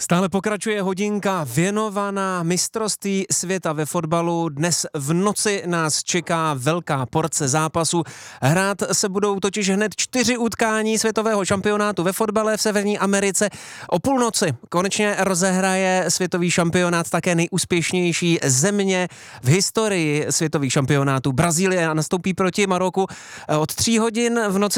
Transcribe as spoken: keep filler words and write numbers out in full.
Stále pokračuje hodinka věnovaná mistrovství světa ve fotbalu. Dnes v noci nás čeká velká porce zápasu. Hrát se budou totiž hned čtyři utkání světového šampionátu ve fotbale v Severní Americe. O půlnoci konečně rozehraje světový šampionát také nejúspěšnější země v historii světových šampionátů. Brazílie nastoupí proti Maroku. Od tří hodin v noci